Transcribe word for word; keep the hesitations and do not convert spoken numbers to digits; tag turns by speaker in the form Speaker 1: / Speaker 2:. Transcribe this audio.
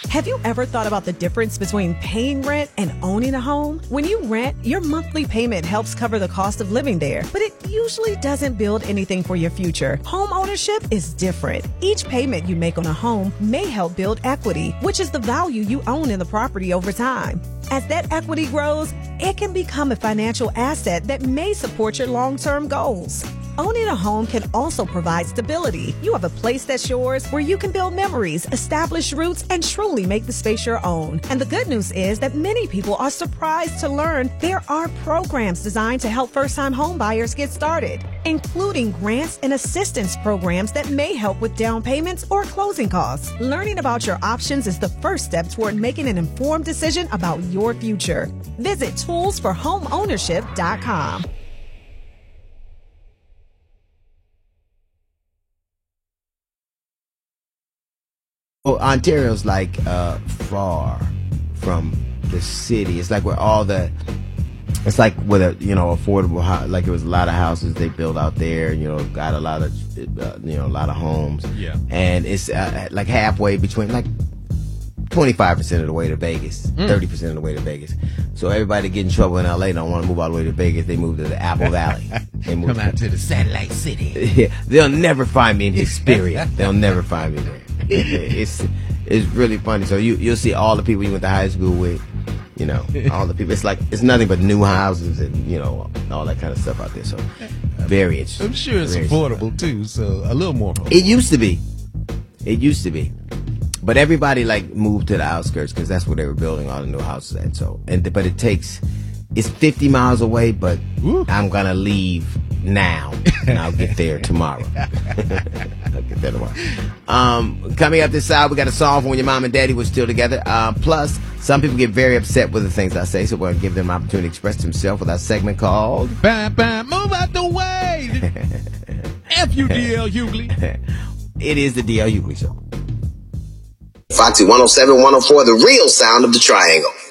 Speaker 1: Have you ever thought about the difference between paying rent and owning a home? When you rent, your monthly payment helps cover the cost of living there, but it usually doesn't build anything for your future. Home ownership is different. Each payment you make on a home may help build equity, which is the value you own in the property over time. As that equity grows, it can become a financial asset that may support your long-term goals. Owning a home can also provide stability. You have a place that's yours where you can build memories, establish roots, and truly make the space your own. And the good news is that many people are surprised to learn there are programs designed to help first-time home buyers get started, including grants and assistance programs that may help with down payments or closing costs. Learning about your options is the first step toward making an informed decision about your future. Visit tools for home ownership dot com.
Speaker 2: Well, Ontario's like uh, far from the city. It's like where all the, it's like with a, you know, affordable house, like it was a lot of houses they built out there, you know, got a lot of, uh, you know, a lot of homes.
Speaker 3: Yeah.
Speaker 2: And it's uh, like halfway between, like twenty-five percent of the way to Vegas, mm. thirty percent of the way to Vegas. So everybody get in trouble in L A don't want to move all the way to Vegas. They move to the Apple Valley. They move
Speaker 3: Come out to the satellite city.
Speaker 2: Yeah, they'll never find me in Hesperia. They'll never find me there. It's it's really funny. So you you'll see all the people you went to high school with, you know, all the people. It's like it's nothing but new houses and you know all that kind of stuff out there. So very interesting.
Speaker 3: I'm sure it's
Speaker 2: very
Speaker 3: affordable too. So a little more.
Speaker 2: It used to be. It used to be. But everybody like moved to the outskirts because that's where they were building all the new houses at. So and but it takes it's fifty miles away. But Ooh. I'm gonna leave now and I'll get there tomorrow. I'll get there tomorrow. Um, coming up this side, we got a song from when your mom and daddy were still together. Uh, plus, some people get very upset with the things I say, so we're gonna give them an opportunity to express themselves with our segment called
Speaker 3: Bam Bam, move out the way. F U D L Hughley.
Speaker 2: It is the D L Hughley Show.
Speaker 4: Foxy one oh seven, one oh four, the real sound of the triangle.